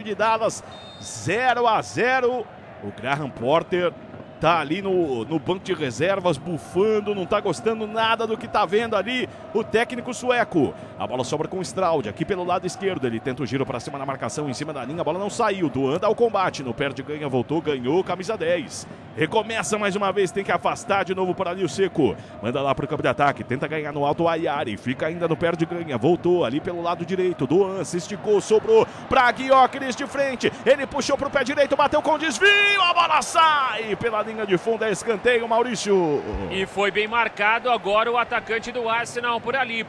de Dallas, 0-0. O Graham Porter tá ali no banco de reservas, bufando, não tá gostando nada do que tá vendo ali o técnico sueco. A bola sobra com o Straud, aqui pelo lado esquerdo, ele tenta o giro pra cima na marcação, em cima da linha, a bola não saiu, Duan dá ao combate, no perde, ganha, voltou, ganhou, camisa 10. Recomeça mais uma vez, tem que afastar de novo para ali o Seco. Manda lá pro campo de ataque, tenta ganhar no alto o Ayari, fica ainda no perde, ganha, voltou ali pelo lado direito, Duan se esticou, sobrou pra Guióqueres de frente, ele puxou pro pé direito, bateu com desvio, a bola sai pela linha de fundo, é escanteio, Maurício. E foi bem marcado agora o atacante do Arsenal por ali.